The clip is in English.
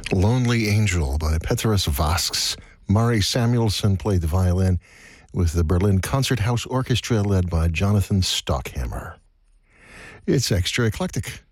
Lonely Angel by Petrus Vasks. Mari Samuelson played the violin with the Berlin Concert House Orchestra led by Jonathan Stockhammer. It's extra eclectic.